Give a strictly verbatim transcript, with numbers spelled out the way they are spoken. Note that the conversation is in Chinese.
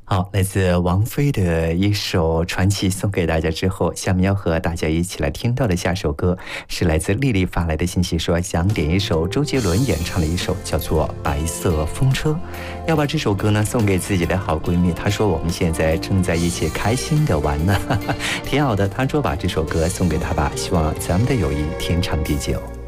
好，来自王菲的一首传奇送给大家之后，下面要和大家一起来听到的下首歌是来自丽丽发来的信息，说想点一首周杰伦演唱的一首叫做《白色风车》，要把这首歌呢送给自己的好闺蜜。她说我们现在正在一起开心的玩呢，挺好的。她说把这首歌送给她吧，希望咱们的友谊天长地久。